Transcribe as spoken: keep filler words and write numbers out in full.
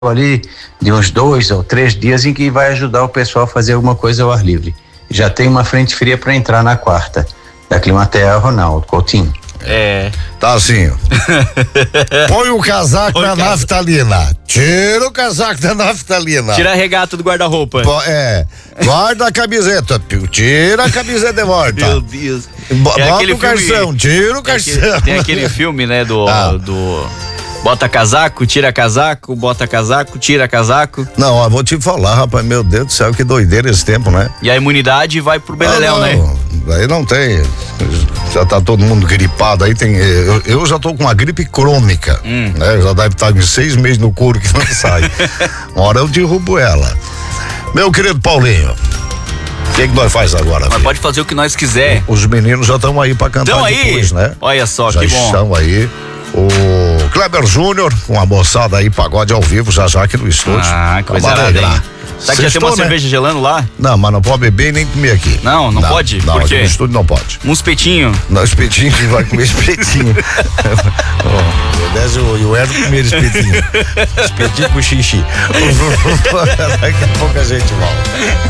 ali de uns dois ou três dias em que vai ajudar o pessoal a fazer alguma coisa ao ar livre. Já tem uma frente fria para entrar na quarta, da Climatea, Ronaldo Coutinho. É. Tá assim. Põe o casaco Põe na casa... naftalina. Tira o casaco da naftalina. Tira a regata do guarda-roupa. É. Guarda a camiseta. Tira a camiseta de volta. Meu Deus. Bota é o carção. Tira o carção. Tem aquele, tem aquele filme, né? Do. Ah. do... Bota casaco, tira casaco, bota casaco, tira casaco. Não, ó, vou te falar, rapaz, meu Deus do céu, que doideira esse tempo, né? E a imunidade vai pro beleléu, ah, né? Aí não tem, já tá todo mundo gripado, aí tem, eu, eu já tô com uma gripe crônica, hum. né? Já deve estar em seis meses no couro que não sai. Uma hora eu derrubo ela. Meu querido Paulinho, o que, que nós faz agora? Mas pode fazer o que nós quiser. Os meninos já estão aí pra cantar tão depois, aí? Né? Olha só, já que bom. Já estão aí. O Kleber Júnior, com a moçada aí, pagode ao vivo, já já aqui no estúdio. Ah, coisa alegrar. Será que já tem uma né? cerveja gelando lá? Não, mas não pode beber nem comer aqui. Não, não, não pode? Não, por quê? Aqui no estúdio não pode. Um espetinho? Não, espetinho, que vai comer espetinho. oh, desce o, o Edson comer espetinho. Espetinho com xixi. Daqui a pouco a gente volta.